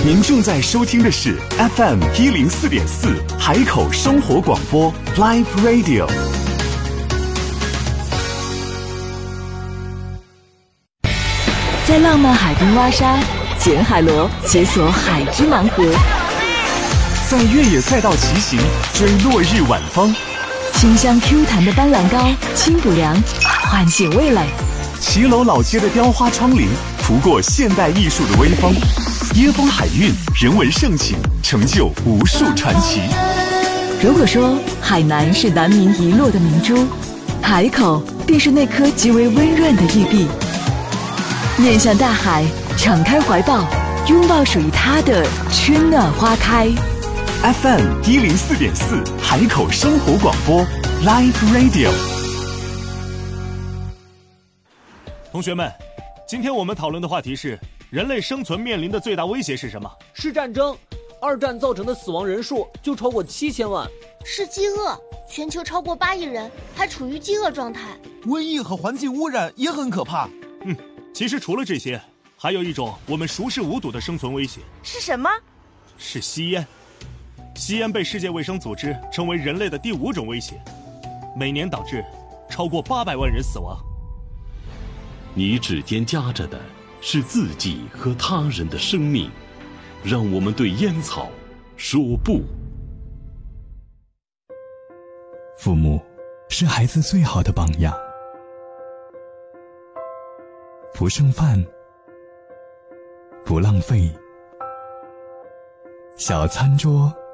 您正在收听的是 FM104.4 海口生活广播 Live Radio。 在浪漫海滨挖沙，捡海螺，解锁海之盲盒； 在越野赛道骑行，追落日晚风； 清香 Q 弹的斑斓膏，清补凉，唤醒味蕾； 骑楼老街的雕花窗棂，拂过现代艺术的微风。椰风海韵，人文盛景，成就无数传奇。 如果说海南是南民遗落的明珠，海口便是那颗极为温润的玉璧。面向大海，敞开怀抱，拥抱属于它的春暖花开。 FM104.4 海口生活广播 Live Radio。 同学们，今天我们讨论的话题是：人类生存面临的最大威胁是什么？ 是战争。二战造成的死亡人数就超过7000万。 是饥饿，全球超过8亿人还处于饥饿状态。 瘟疫和环境污染也很可怕。 其实除了这些，还有一种我们熟视无睹的生存威胁。 是什么？ 是吸烟。吸烟被世界卫生组织称为人类的第5种威胁，每年导致超过800万人死亡。 你指尖夹着的是自己和他人的生命，让我们对烟草说不。 父母是孩子最好的榜样。不剩饭，不浪费，小餐桌